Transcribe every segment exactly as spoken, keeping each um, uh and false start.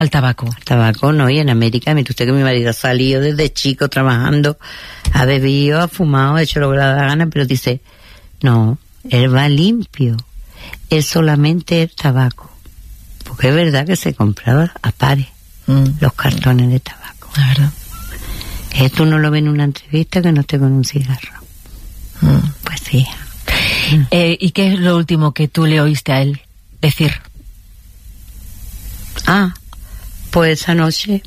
al tabaco. Al tabaco, no, y en América, mire usted que mi marido ha salido desde chico trabajando, ha bebido, ha fumado, ha hecho lo que le da la gana, pero dice, no, él va limpio, es solamente el tabaco. Porque es verdad que se compraba a pares mm. los cartones de tabaco. La verdad. Esto uno lo ve en una entrevista que no esté con un cigarro. Mm. Pues sí. Mm. Eh, ¿Y qué es lo último que tú le oíste a él decir? Ah, pues esa noche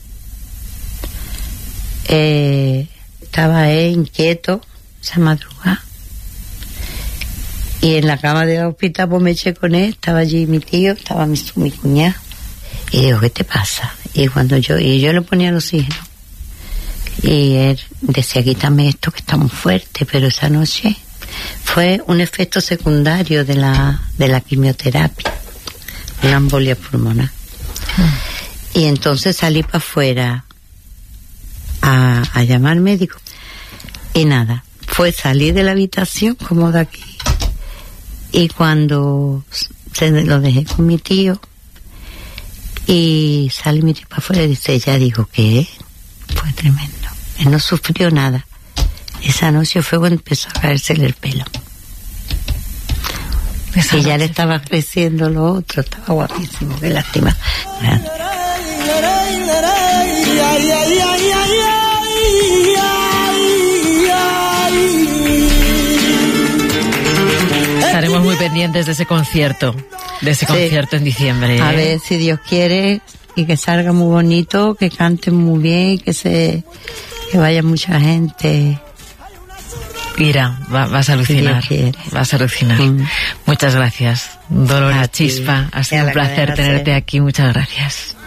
eh, estaba él inquieto, esa madrugada, y en la cama del hospital pues me eché con él, estaba allí mi tío, estaba mi, mi cuñada, y digo, ¿qué te pasa? Y cuando yo, y yo le ponía el oxígeno, y él decía, quítame esto que está muy fuerte, pero esa noche fue un efecto secundario de la, de la quimioterapia, una embolia pulmonar. Mm. Y entonces salí para afuera a, a llamar al médico, y nada, fue salir de la habitación como de aquí, y cuando se lo dejé con mi tío y salí mi tío para afuera y dice, ya digo, ¿qué? Fue tremendo, él no sufrió nada. Esa noche fue cuando empezó a caérsele el pelo. Esa y ya le estaba creciendo lo otro, estaba guapísimo, qué lástima. Estaremos muy pendientes de ese concierto, de ese sí. concierto en diciembre. ¿eh? A ver si Dios quiere y que salga muy bonito, que canten muy bien, que se que vaya mucha gente. Ira, va, vas a alucinar, vas a alucinar. Mm. Muchas gracias, Dolores Chispa, ha sido un placer tenerte aquí, muchas gracias.